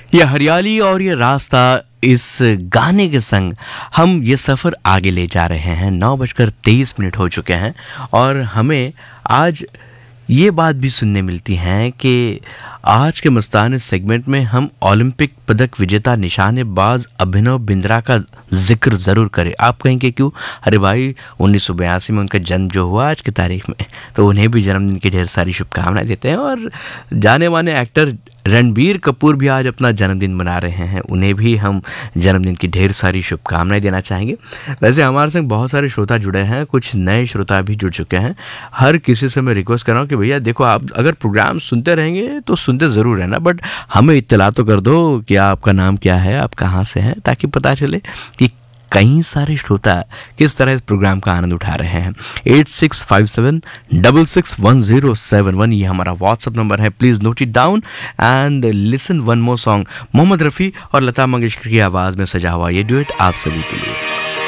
ये हरियाली और ये रास्ता, इस गाने के संग हम ये सफ़र आगे ले जा रहे हैं। 9:23 हो चुके हैं और हमें आज ये बात भी सुनने मिलती है कि आज के मस्तान इस सेगमेंट में हम ओलंपिक पदक विजेता निशानेबाज अभिनव बिंद्रा का जिक्र ज़रूर करें। आप कहेंगे क्यों? अरे भाई, 1982 में उनका जन्म जो हुआ आज की तारीख में, तो उन्हें भी जन्मदिन की ढेर सारी शुभकामनाएं देते हैं। और जाने माने एक्टर रणबीर कपूर भी आज अपना जन्मदिन मना रहे हैं, उन्हें भी हम जन्मदिन की ढेर सारी शुभकामनाएं देना चाहेंगे। वैसे हमारे संग बहुत सारे श्रोता जुड़े हैं, कुछ नए श्रोता भी जुड़ चुके हैं। हर किसी से मैं रिक्वेस्ट कर रहा हूँ कि भैया देखो, आप अगर प्रोग्राम सुनते रहेंगे तो सुनते ज़रूर रहना, बट हमें इत्तला तो कर दो कि आपका नाम क्या है, आप कहाँ से हैं, ताकि पता चले कि कई सारे श्रोता किस तरह इस प्रोग्राम का आनंद उठा रहे हैं। 8657661071 ये हमारा व्हाट्सएप नंबर है, please note it down and listen one more song. Mohammad Rafi और लता मंगेशकर की आवाज़ में सजा हुआ ये ड्यूएट आप सभी के लिए।